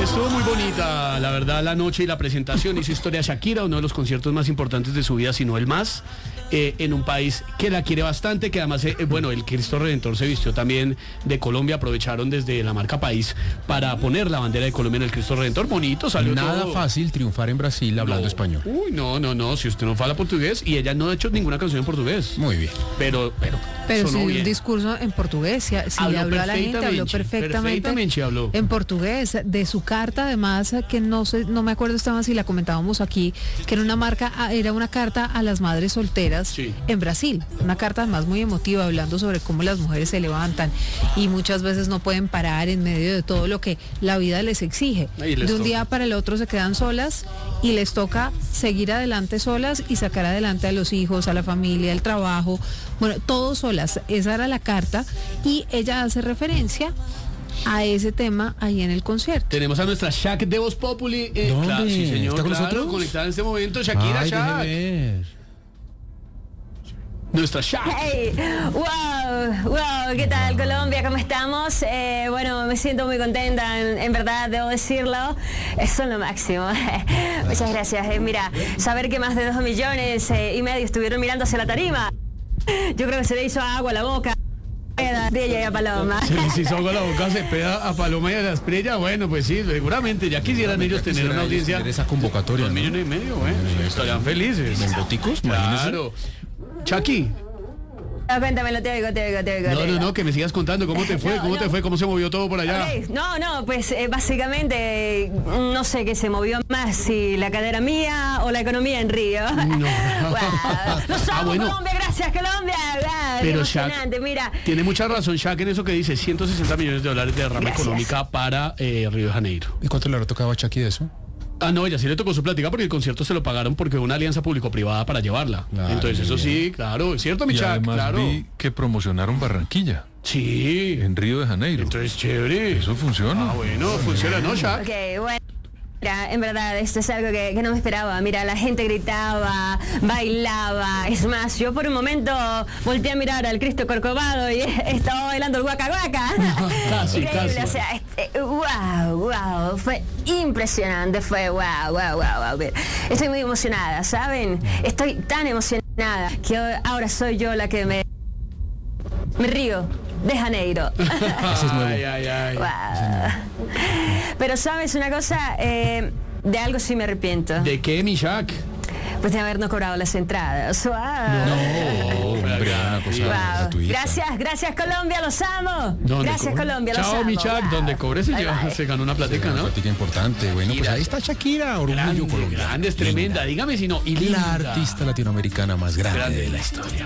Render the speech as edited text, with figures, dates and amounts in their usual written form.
Estuvo muy bonita, la verdad, la noche y la presentación. Hizo historia Shakira, uno de los conciertos más importantes de su vida, si no el más, en un país que la quiere bastante, que además, bueno, el Cristo Redentor se vistió también de Colombia, aprovecharon desde la marca País para poner la bandera de Colombia en el Cristo Redentor, bonito, salió Nada todo. fácil triunfar en Brasil hablando español. Uy, no, si usted no habla portugués, y ella no ha hecho ninguna canción en portugués. Muy bien. Pero Pero sonó sí, bien. un discurso en portugués, si le habló a la gente, habló perfectamente habló. en portugués, de su carta además, que no me acuerdo estaba si la comentábamos aquí, que era una carta a las madres solteras Sí. en Brasil, una carta además muy emotiva, hablando sobre cómo las mujeres se levantan y muchas veces no pueden parar en medio de todo lo que la vida les exige. De un día para el otro se quedan solas y les toca seguir adelante solas y sacar adelante a los hijos, a la familia, el trabajo, bueno, todo solas. Esa era la carta y ella hace referencia a ese tema ahí en el concierto. Tenemos a nuestra Shak de Voz Populi. ¿Dónde? Claro, sí, señor, ¿Está con nosotros? conectada en este momento. Shakira, Ay, Shak. déjeme ver. Nuestra Shak. Hey, wow, ¿qué tal Colombia? ¿Cómo estamos? Bueno, me siento muy contenta, en verdad, debo decirlo, son lo máximo. Muchas gracias. Mira, saber que más de 2,5 millones estuvieron mirando hacia la tarima, yo creo que se le hizo agua a la boca de ella y a Paloma. Se les hizo agua a la boca, se pega a Paloma y a la Estrella. Bueno, pues sí, seguramente ya quisieran ellos tener una audiencia. Esa convocatoria, 2,5 millones, bueno, estarían felices. ¿En boticos? Imagínese. Claro. Chucky. No, cuéntamelo, te oigo. No, que me sigas contando cómo te fue, cómo se movió todo por allá. Okay. No, pues básicamente no sé qué se movió más, si la cadera mía o la economía en Río. No. Wow. Lo somos, Bueno. Colombia, gracias Colombia. Pero Emocionante, mira. Tiene mucha razón Shak en eso que dice, 160 millones de dólares de derrama económica para Río de Janeiro. ¿Y cuánto le habrá tocado a Chucky de eso? Ah, no, ella sí le tocó su plática porque el concierto se lo pagaron porque hubo una alianza público-privada para llevarla. Claro, entonces eso sí, claro, es cierto, mi Y Shak, además claro. vi que promocionaron Barranquilla Sí. en Río de Janeiro. Entonces chévere. Eso funciona. Ah, bueno, funciona, ¿no, Shak? Ok, bueno. Mira, en verdad, esto es algo que no me esperaba. Mira, la gente gritaba, bailaba. Es más, yo por un momento volteé a mirar al Cristo Corcovado y estaba bailando el Waka Waka. Casi, Increíble, casi. o sea, wow. Fue impresionante, fue wow. Estoy muy emocionada, ¿saben? Estoy tan emocionada que ahora soy yo la que me río de Janeiro. Ese es nuevo. Ay. Wow. Pero sabes una cosa, de algo sí me arrepiento. ¿De qué, mi Shak? Pues de habernos cobrado las entradas. Wow. Hombre, una cosa Wow. gratuita. Gracias Colombia, los amo. Gracias Colombia, los amo. Chao, mi Shak, Wow. donde cobre Bye, bye. se ganó una platica, Una ¿no? práctica importante. Bueno, pues ahí está Shakira, orgullo colombiano. Grande, es tremenda, dígame si no. Y La linda. artista latinoamericana más grande Grande de de la la historia.